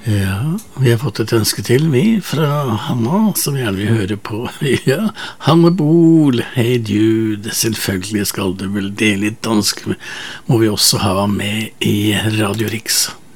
Ja, vi har fått et ønske til, fra Hanna, som gjerne vil høre på. Ja, Hanne Bol, Hey Jude, selvfølgelig skal du vel det litt dansk, må vi også ha med i Radio Rix.